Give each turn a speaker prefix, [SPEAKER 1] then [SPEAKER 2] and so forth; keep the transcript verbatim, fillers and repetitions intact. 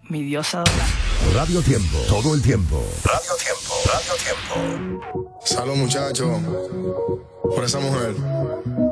[SPEAKER 1] mi diosa dorada.
[SPEAKER 2] Radio Tiempo, todo el tiempo. Radio Tiempo, Radio Tiempo.
[SPEAKER 3] Salud, muchachos, por esa mujer.